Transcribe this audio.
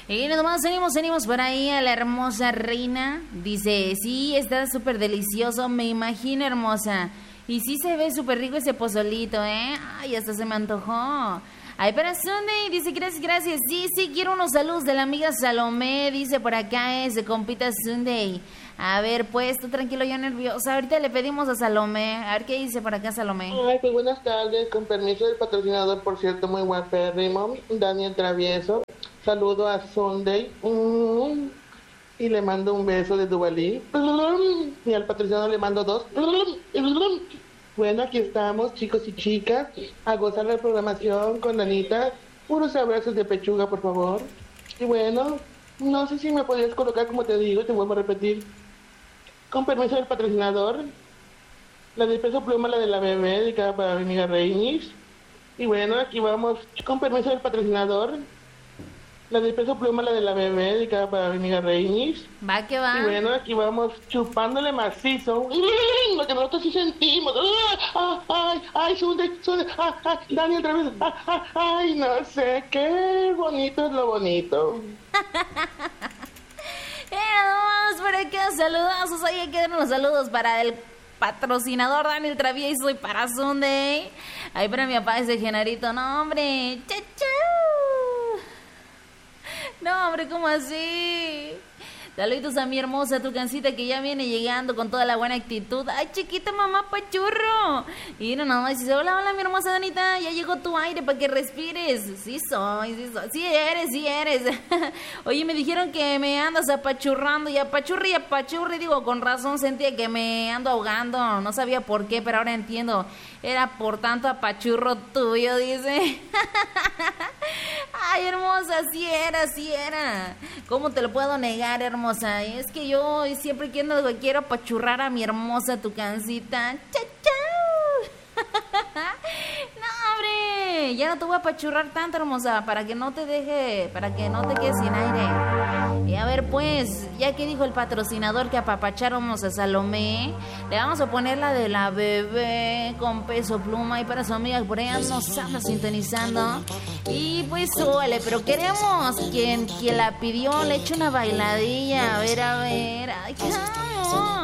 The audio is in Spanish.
Y nomás seguimos por ahí a la hermosa reina. Dice, sí, está súper delicioso, me imagino, hermosa. Y sí se ve súper rico ese pozolito, ¿eh? Ay, hasta se me antojó. Ay, para Sunday, dice, gracias. Sí, quiero unos saludos de la amiga Salomé, dice por acá ese compita Sunday. A ver, pues, tú tranquilo, yo nerviosa. Ahorita le pedimos a Salomé. A ver qué dice por acá Salomé. Ay, pues buenas tardes. Con permiso del patrocinador, por cierto, muy guapérrimo, Daniel Travieso. Saludo a Sunday. Y le mando un beso de Duvalí. Y al patrocinador le mando 2. Bueno, aquí estamos, chicos y chicas, a gozar la programación con Danita. Puros abrazos de pechuga, por favor. Y bueno, no sé si me podrías colocar, como te digo, te vuelvo a repetir. Con permiso del patrocinador, la de Peso Pluma, la de la bebé, dedicada para mi amiga Reinis. Y bueno, aquí vamos, con permiso del patrocinador, la de Peso Pluma, la de la bebé, dedicada para mi amiga Reinis. Va que va. Y bueno, aquí vamos chupándole macizo. Lo que nosotros sí sentimos. Ay, Sunday, Daniel otra vez. Ay, no sé, qué bonito es lo bonito. Vamos por acá, saludazos. Ahí quedan los saludos para el patrocinador Daniel Travieso y para Sunday. Ahí para mi papá ese Genarito. No, hombre. Chau. No, hombre, ¿cómo así? Saluditos a mi hermosa Tucancita que ya viene llegando con toda la buena actitud. ¡Ay, chiquita mamá pachurro! Y no, dice, hola, mi hermosa Danita, ya llegó tu aire para que respires. Sí soy. Sí eres. Oye, me dijeron que me andas apachurrando y apachurri. Digo, con razón sentía que me ando ahogando. No sabía por qué, pero ahora entiendo. Era por tanto apachurro tuyo, dice. Ay, hermosa, sí era. ¿Cómo te lo puedo negar, hermosa? Es que yo siempre quiero apachurrar a mi hermosa Tucancita. ¡Chau! No, hombre, ya no te voy a apachurrar tanto, hermosa, para que no te quedes sin aire. Y a ver, pues, ya que dijo el patrocinador que apapacháramos a Salomé, le vamos a poner la de la bebé con Peso Pluma y para su amiga por ahí nos anda sintonizando. Y pues suele, pero queremos quien la pidió le eche una bailadilla. A ver, ay, come on.